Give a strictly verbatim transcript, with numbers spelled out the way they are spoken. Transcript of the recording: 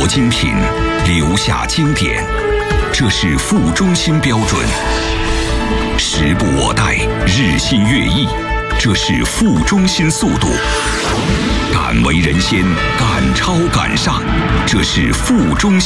精品，留下经典，这是副中心标准。时不我待，日新月异，这是副中心速度。敢为人先，敢超敢上，这是副中心。